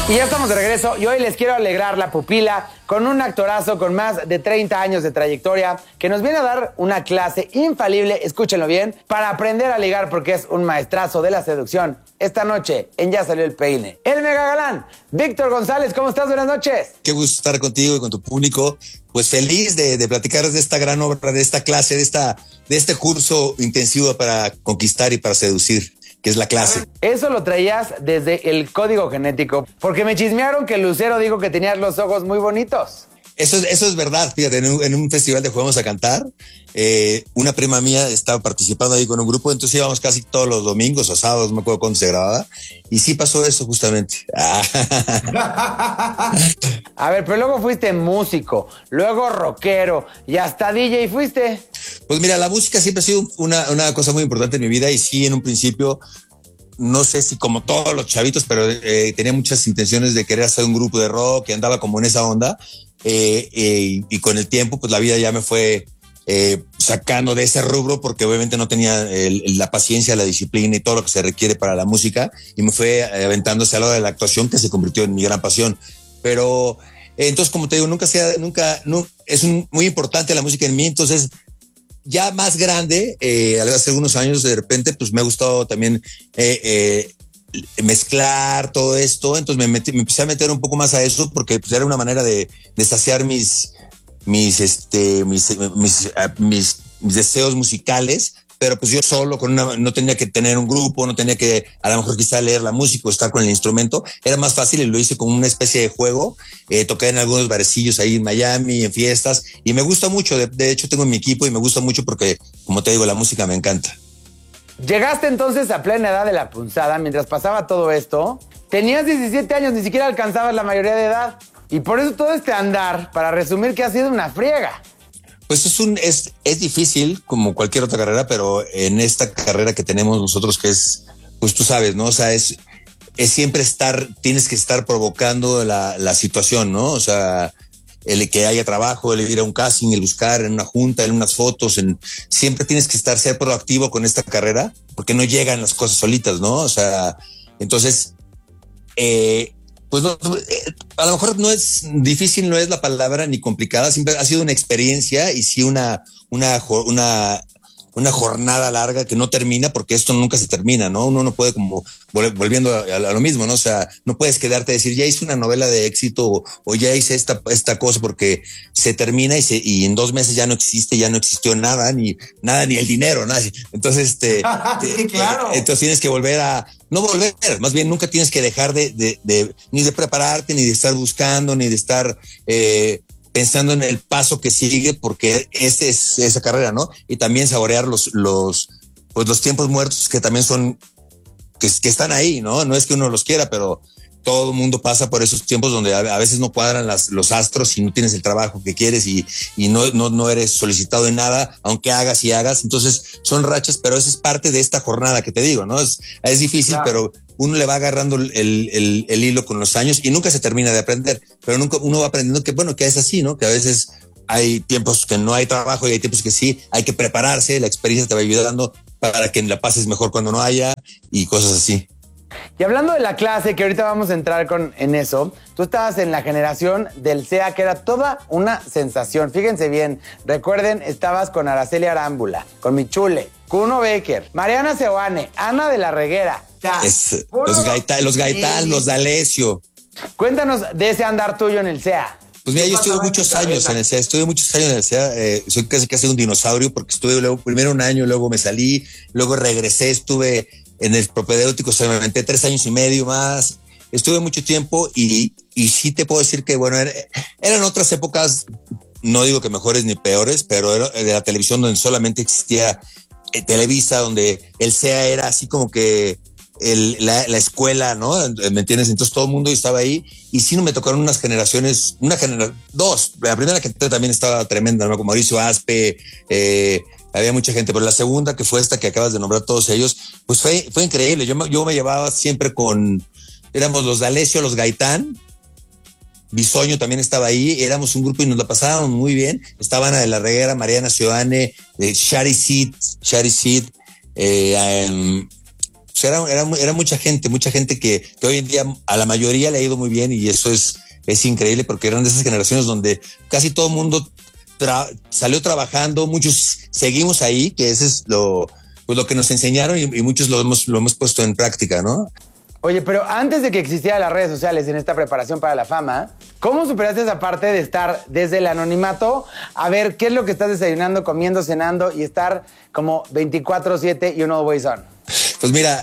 Y ya estamos de regreso y hoy les quiero alegrar la pupila con un actorazo con más de 30 años de trayectoria que nos viene a dar una clase infalible, escúchenlo bien, para aprender a ligar porque es un maestrazo de la seducción. Esta noche en Ya Salió el Peine, el mega galán, Víctor González, ¿cómo estás? Buenas noches. Qué gusto estar contigo y con tu público. Pues feliz de platicar de esta gran obra, de esta clase, de este curso intensivo para conquistar y para seducir, que es la clase. Eso lo traías desde el código genético, porque me chismearon que Lucero dijo que tenías los ojos muy bonitos. Eso es verdad, fíjate, en un festival de Jugamos a Cantar, una prima mía estaba participando ahí con un grupo, entonces íbamos casi todos los domingos o sábados, no me acuerdo cuándo se grababa, y sí pasó eso justamente. A ver, pero luego fuiste músico, luego rockero y hasta DJ fuiste. Pues mira, la música siempre ha sido una cosa muy importante en mi vida y sí, en un principio, no sé si como todos los chavitos, pero tenía muchas intenciones de querer hacer un grupo de rock y andaba como en esa onda. Y con el tiempo, pues la vida ya me fue sacando de ese rubro porque obviamente no tenía la paciencia, la disciplina y todo lo que se requiere para la música y me fue aventándose a la hora de la actuación que se convirtió en mi gran pasión. Pero entonces, como te digo, es muy importante la música en mí, entonces ya más grande, hace algunos años de repente, pues me ha gustado también mezclar todo esto, entonces me empecé a meter un poco más a eso porque pues, era una manera de saciar mis deseos musicales, pero pues yo solo no tenía que tener un grupo, no tenía que a lo mejor quizá leer la música o estar con el instrumento, era más fácil y lo hice como una especie de juego. Toqué en algunos barecillos ahí en Miami, en fiestas, y me gusta mucho, de hecho tengo mi equipo y me gusta mucho porque, como te digo, la música me encanta. Llegaste entonces a plena edad de la punzada, mientras pasaba todo esto, tenías 17 años, ni siquiera alcanzabas la mayoría de edad, y por eso todo este andar, para resumir, que ha sido una friega. Pues es difícil como cualquier otra carrera, pero en esta carrera que tenemos nosotros que es, pues tú sabes, ¿no? O sea, es siempre tienes que estar provocando la situación, ¿no? O sea, el que haya trabajo, el ir a un casting, el buscar en una junta, en unas fotos, siempre tienes que ser proactivo con esta carrera porque no llegan las cosas solitas, ¿no? O sea, entonces, pues no, a lo mejor no es difícil, no es la palabra ni complicada, siempre ha sido una experiencia y sí una jornada larga que no termina porque esto nunca se termina, ¿no? Uno no puede como volviendo a lo mismo, ¿no? O sea, no puedes quedarte a decir ya hice una novela de éxito o ya hice esta cosa porque se termina y en 2 meses ya no existió nada, ni el dinero, nada. Entonces, sí, claro. Entonces tienes que no volver, más bien nunca tienes que dejar ni de prepararte, ni de estar buscando, ni de estar pensando en el paso que sigue, porque es esa carrera, ¿no? Y también saborear los tiempos muertos que también son, que están ahí, ¿no? No es que uno los quiera, pero todo el mundo pasa por esos tiempos donde a veces no cuadran los astros y no tienes el trabajo que quieres y no eres solicitado en nada, aunque hagas y hagas. Entonces son rachas, pero esa es parte de esta jornada que te digo, ¿no? Es difícil, claro. Pero uno le va agarrando el hilo con los años y nunca se termina de aprender, pero nunca uno va aprendiendo que es así, ¿no? Que a veces hay tiempos que no hay trabajo y hay tiempos que sí, hay que prepararse, la experiencia te va ayudando para que la pases mejor cuando no haya y cosas así. Y hablando de la clase, que ahorita vamos a entrar en eso, tú estabas en la generación del SEA, que era toda una sensación. Fíjense bien, recuerden, estabas con Araceli Arámbula, con Michule, Kuno Becker, Mariana Seoane, Ana de la Reguera. Los Gaitán, los D'Alessio. Cuéntanos de ese andar tuyo en el SEA. Pues mira, yo estuve muchos años en el SEA, soy casi un dinosaurio porque estuve primero un año, luego me salí, luego regresé, estuve en el propedéutico, me aventé 3 años y medio más, estuve mucho tiempo y sí te puedo decir que, bueno, eran otras épocas, no digo que mejores ni peores, pero era de la televisión donde solamente existía Televisa, donde el SEA era así como que la escuela, ¿no? ¿Me entiendes? Entonces todo el mundo estaba ahí y sí no me tocaron unas generaciones, dos, la primera que también estaba tremenda, ¿no? Como Mauricio Aspe, había mucha gente, pero la segunda, que fue esta que acabas de nombrar todos ellos, pues fue increíble. Yo me llevaba siempre éramos los D'Alessio, los Gaitán, Bisoño también estaba ahí, éramos un grupo y nos la pasábamos muy bien. Estaba Ana de la Reguera, Mariana Seoane, Shari Sid, pues era mucha gente que hoy en día a la mayoría le ha ido muy bien, y eso es increíble, porque eran de esas generaciones donde casi todo el mundo salió trabajando, muchos seguimos ahí, que ese es lo que nos enseñaron, y muchos lo hemos puesto en práctica, ¿no? Oye, pero antes de que existieran las redes sociales en esta preparación para la fama, ¿cómo superaste esa parte de estar desde el anonimato a ver qué es lo que estás desayunando, comiendo, cenando y estar como 24/7 y always on? Pues mira,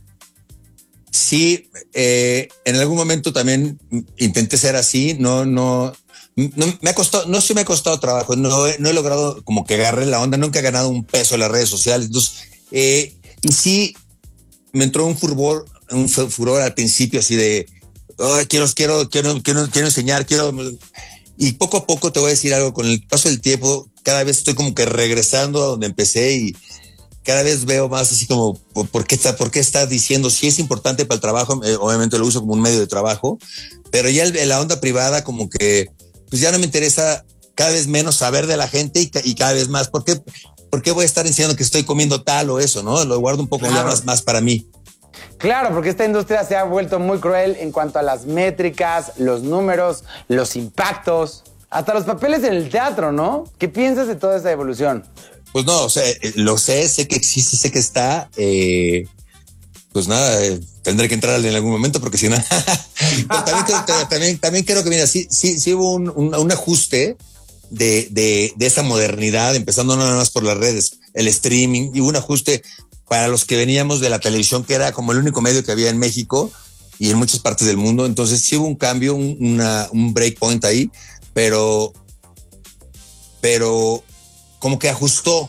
sí, en algún momento también intenté ser así, no me ha costado trabajo, no he logrado como que agarré la onda, nunca he ganado un peso en las redes sociales, entonces, y sí me entró un furor al principio, así de quiero enseñar, y poco a poco te voy a decir algo, con el paso del tiempo cada vez estoy como que regresando a donde empecé, y cada vez veo más así como ¿por qué está diciendo? Sí es importante para el trabajo, obviamente lo uso como un medio de trabajo, pero ya en la onda privada como que pues ya no me interesa, cada vez menos saber de la gente, y cada vez más ¿por qué voy a estar enseñando que estoy comiendo tal o eso, no? Lo guardo un poco más para mí. Claro, porque esta industria se ha vuelto muy cruel en cuanto a las métricas, los números, los impactos, hasta los papeles en el teatro, ¿no? ¿Qué piensas de toda esa evolución? Pues no, o sea, lo sé que existe, sé que está, pues nada, tendré que entrar en algún momento, porque si no, también creo que, mira, sí hubo un ajuste de esa modernidad, empezando nada más por las redes, el streaming, y un ajuste para los que veníamos de la televisión, que era como el único medio que había en México y en muchas partes del mundo. Entonces sí hubo un cambio, un breakpoint ahí, pero como que ajustó.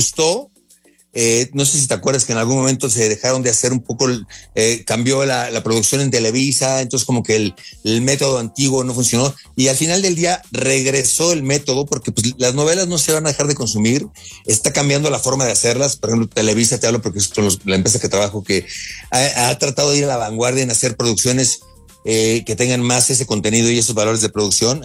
No sé si te acuerdas que en algún momento se dejaron de hacer un poco, cambió la producción en Televisa, entonces como que el método antiguo no funcionó, y al final del día regresó el método, porque pues las novelas no se van a dejar de consumir, está cambiando la forma de hacerlas. Por ejemplo, Televisa, te hablo porque es la empresa que trabajo, que ha tratado de ir a la vanguardia en hacer producciones que tengan más ese contenido y esos valores de producción,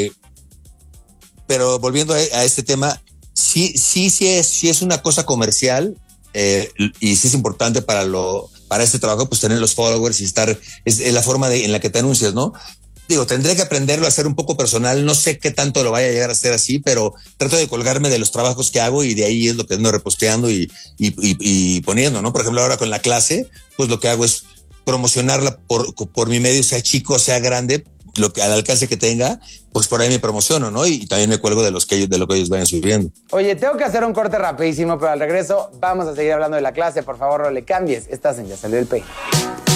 pero volviendo a este tema, sí es una cosa comercial, y sí es importante para este trabajo, pues tener los followers y es la forma en la que te anuncias, ¿no? Digo, tendré que aprenderlo a hacer un poco personal, no sé qué tanto lo vaya a llegar a hacer así, pero trato de colgarme de los trabajos que hago, y de ahí es lo que ando reposteando y poniendo, ¿no? Por ejemplo, ahora con la clase, pues lo que hago es promocionarla por mi medio, sea chico, sea grande, lo que al alcance que tenga, pues por ahí me promociono, ¿no? Y también me cuelgo de lo que ellos vayan subiendo. Oye, tengo que hacer un corte rapidísimo, pero al regreso vamos a seguir hablando de la clase. Por favor, no le cambies. Estás en Ya Salió el Peine.